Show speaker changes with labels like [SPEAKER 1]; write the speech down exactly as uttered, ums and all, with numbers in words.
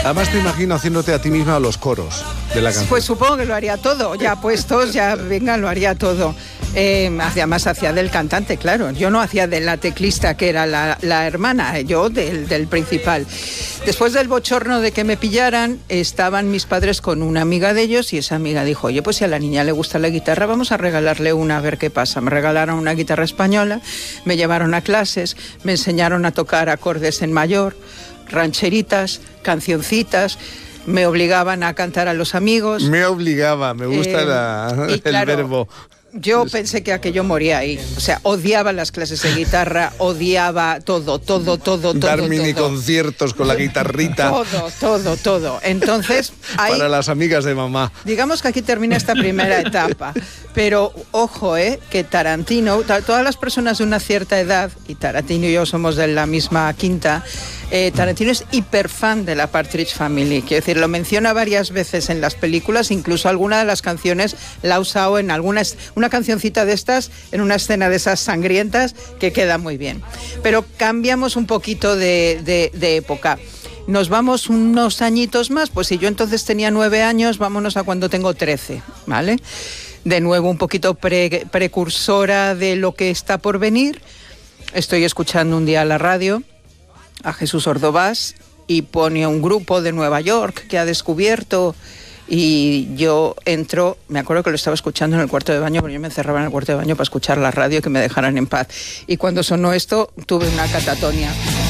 [SPEAKER 1] Además te imagino haciéndote a ti misma los coros de la canción.
[SPEAKER 2] Pues supongo que lo haría todo, ya puestos, ya venga, lo haría todo. Eh, además hacía del cantante, claro. Yo no hacía de la teclista, que era la, la hermana, yo del, del principal. Después del bochorno de que me pillaran, estaban mis padres con una amiga de ellos y esa amiga dijo, oye, pues si a la niña le gusta la guitarra, vamos a regalarle una a ver qué pasa. Me regalaron una guitarra española, me llevaron a clases, me enseñaron a tocar acordes en mayor, rancheritas, cancioncitas, me obligaban a cantar a los amigos.
[SPEAKER 1] Me obligaba, me gusta
[SPEAKER 2] eh,
[SPEAKER 1] la, el
[SPEAKER 2] claro,
[SPEAKER 1] verbo.
[SPEAKER 2] Yo pensé que aquello moría ahí. O sea, odiaba las clases de guitarra, odiaba todo, todo, todo, todo.
[SPEAKER 1] Dar mini
[SPEAKER 2] todo.
[SPEAKER 1] conciertos con la guitarrita.
[SPEAKER 2] Todo, todo, todo. Entonces, ahí,
[SPEAKER 1] para las amigas de mamá.
[SPEAKER 2] Digamos que aquí termina esta primera etapa. Pero, ojo, ¿eh? Que Tarantino, todas las personas de una cierta edad, y Tarantino y yo somos de la misma quinta, eh, Tarantino es hiperfan de la Partridge Family. Quiero decir, lo menciona varias veces en las películas, incluso alguna de las canciones la ha usado en alguna, una cancioncita de estas, en una escena de esas sangrientas, que queda muy bien. Pero cambiamos un poquito de, de, de época. Nos vamos unos añitos más, pues si yo entonces tenía nueve años, vámonos a cuando tengo trece, ¿vale? De nuevo un poquito pre, precursora de lo que está por venir. Estoy escuchando un día la radio a Jesús Ordovás y pone un grupo de Nueva York que ha descubierto, y yo entro, me acuerdo que lo estaba escuchando en el cuarto de baño, porque yo me encerraba en el cuarto de baño para escuchar la radio y que me dejaran en paz. Y cuando sonó esto tuve una catatonia.